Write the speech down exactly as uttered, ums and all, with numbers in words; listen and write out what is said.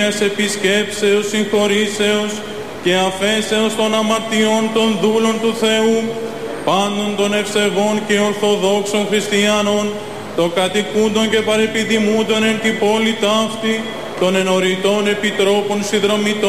επισκέψεως, συγχωρήσεως και αφέσεως των αμαρτιών των δούλων του Θεού, πάντων των ευσεβών και ορθοδόξων χριστιανών, των κατοικούντων και παρεπιδημούντων εν την πόλη ταύτη, των ενωριτών επιτρόπων συνδρομητών